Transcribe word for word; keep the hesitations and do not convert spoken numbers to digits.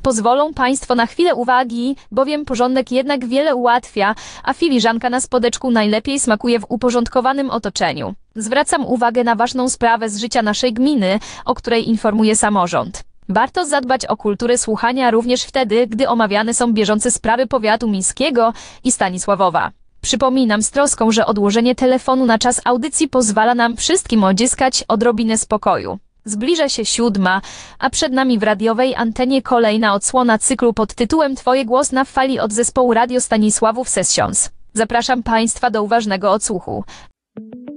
Pozwolą Państwo na chwilę uwagi, bowiem porządek jednak wiele ułatwia, a filiżanka na spodeczku najlepiej smakuje w uporządkowanym otoczeniu. Zwracam uwagę na ważną sprawę z życia naszej gminy, o której informuje samorząd. Warto zadbać o kulturę słuchania również wtedy, gdy omawiane są bieżące sprawy powiatu miejskiego i Stanisławowa. Przypominam z troską, że odłożenie telefonu na czas audycji pozwala nam wszystkim odzyskać odrobinę spokoju. Zbliża się siódma, a przed nami w radiowej antenie kolejna odsłona cyklu pod tytułem Twoje głos na fali od zespołu Radio Stanisławów Sessions. Zapraszam Państwa do uważnego odsłuchu.